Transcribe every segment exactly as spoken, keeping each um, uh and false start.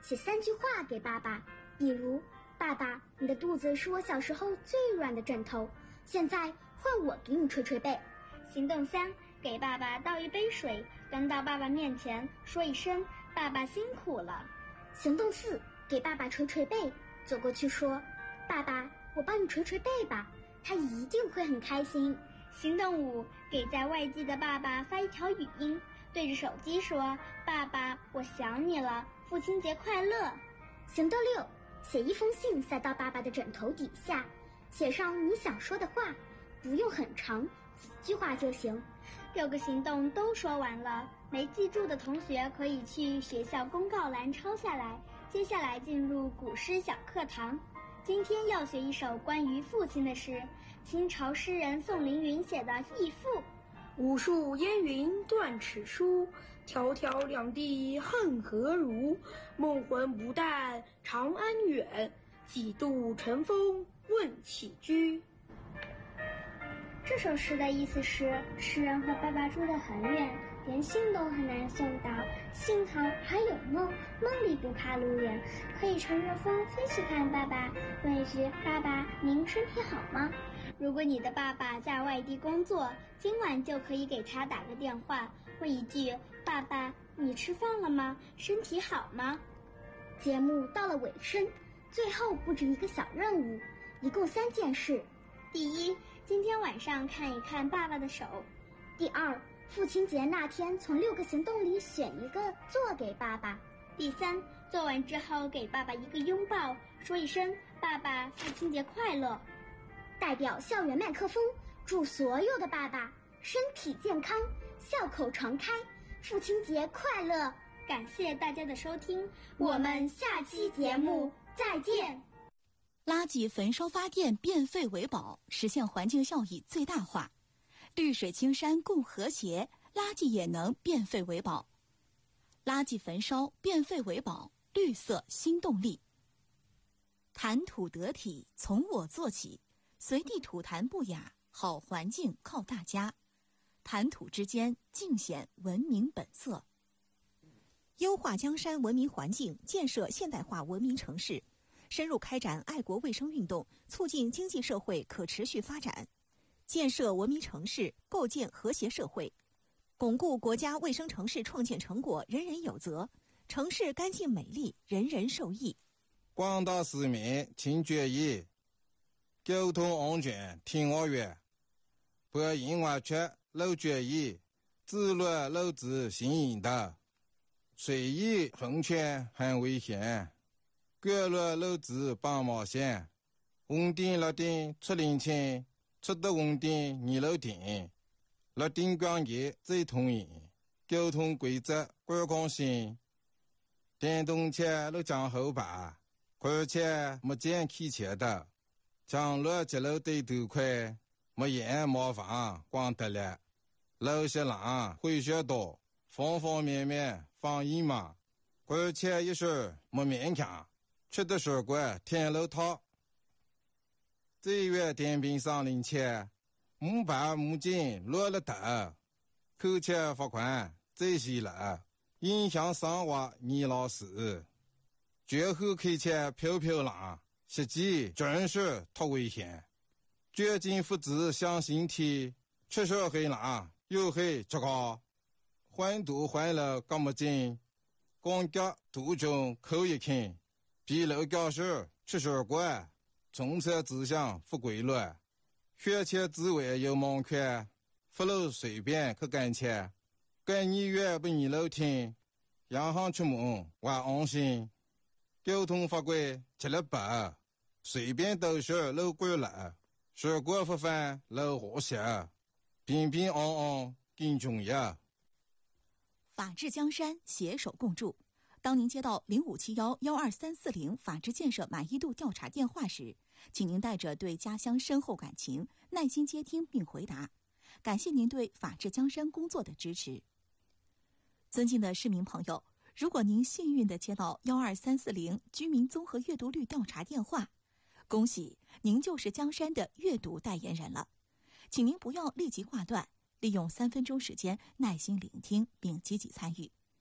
写三句话给爸爸，比如：爸爸，你的肚子是我小时候最软的枕头，现在换我给你捶捶背。 行动三，给爸爸倒一杯水，端到爸爸面前，说一声爸爸辛苦了。 行动四，给爸爸捶捶背，走过去说：爸爸，我帮你捶捶背吧，他一定会很开心。 行动五，给在外地的爸爸发一条语音，对着手机说：爸爸，我想你了，父亲节快乐。 行动六，写一封信塞到爸爸的枕头底下，写上你想说的话，不用很长，几句话就行。 六个行动都说完了，没记住的同学可以去学校公告栏抄下来。接下来进入古诗小课堂，今天要学一首关于父亲的诗，清朝诗人宋凌云写的《义父》。 无数烟云断齿疏，迢迢两地恨何如？梦魂不旦长安远，几度尘封问起居。 这首诗的意思是，诗人和爸爸住得很远，连信都很难送到，幸好还有梦，梦里不怕路远，可以乘着风飞去看爸爸，问一句：爸爸，您身体好吗？如果你的爸爸在外地工作，今晚就可以给他打个电话，问一句：爸爸，你吃饭了吗？身体好吗？ 节目到了尾声，最后布置一个小任务，一共三件事。 第一，今天晚上看一看爸爸的手。 第二，父亲节那天从六个行动里选一个做给爸爸。 第三，做完之后给爸爸一个拥抱，说一声爸爸父亲节快乐。 代表校园麦克风祝所有的爸爸身体健康，笑口常开，父亲节快乐。 感谢大家的收听，我们下期节目再见。 垃圾焚烧发电，变废为宝，实现环境效益最大化。绿水青山共和谐，垃圾也能变废为宝。垃圾焚烧，变废为宝，绿色新动力。谈吐得体，从我做起，随地吐痰不雅，好环境靠大家。谈吐之间，尽显文明本色。 优化江山文明环境，建设现代化文明城市，深入开展爱国卫生运动，促进经济社会可持续发展，建设文明城市，构建和谐社会，巩固国家卫生城市创建成果人人有责，城市干净美丽，人人受益。 广大市民请注意，交通安全听我约，不因为缺漏注意，自乱漏子行引导，随意横权很危险，各乱漏子帮冒险，稳定落定出领情，出得稳定二楼定，落定关业最通赢，交通规则观光性，电动车落讲后排，而且没见开车的，降落节路对头快，没烟没房光得了，路些浪会学多，方方面面防疫嘛，而且一时没勉强，吃的水果天路套。这月电瓶上领钱，木板木筋落了头，扣钱罚款这些了，影响生活你老师。绝后开车飘飘浪，实际真是太危险。绝境父子相形体，出手黑浪又黑出高，换度换了干么劲，光脚途中扣一看，比楼教室出手过，从车指向不规律，学车之外有盲圈，不路随便去干车，跟你越不你楼听，洋行出门我安心。交通法规吃了白，随便都是路过了，水果不犯路和谐，平平安安更重要。 法治江山，携手共筑。当您接到零五七幺幺二三四零法治建设满意度调查电话时，请您带着对家乡深厚感情，耐心接听并回答。感谢您对法治江山工作的支持。尊敬的市民朋友，如果您幸运地接到幺二三四零居民综合阅读率调查电话，恭喜您就是江山的阅读代言人了。请您不要立即挂断，利用三分钟时间耐心聆听并积极参与。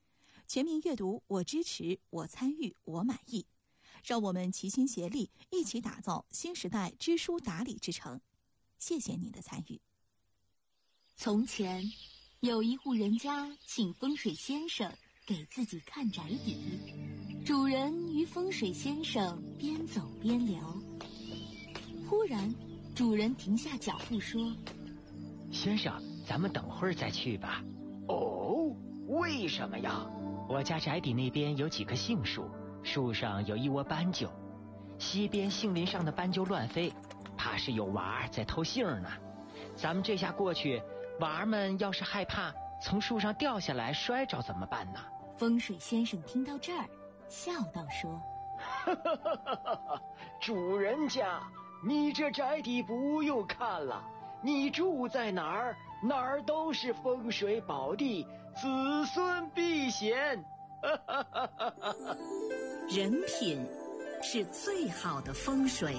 全民阅读，我支持，我参与，我满意。让我们齐心协力，一起打造新时代知书达理之城。谢谢您的参与。 从前，有一户人家请风水先生给自己看宅邸，主人与风水先生边走边聊。忽然，主人停下脚步说：“ 先生，咱们等会儿再去吧。”“ 哦，为什么呀？”“ 我家宅邸那边有几棵杏树，树上有一窝斑鸠，西边杏林上的斑鸠乱飞，怕是有娃儿在偷杏呢。咱们这下过去，娃儿们要是害怕从树上掉下来摔着怎么办呢？” 风水先生听到这儿，笑道说：“ 主人家，你这宅邸不用看了，你住在哪儿，哪儿都是风水宝地，子孙避险。” 人品是最好的风水。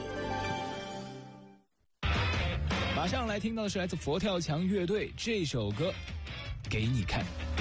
马上来听到的是来自佛跳墙乐队这首歌《给你看》。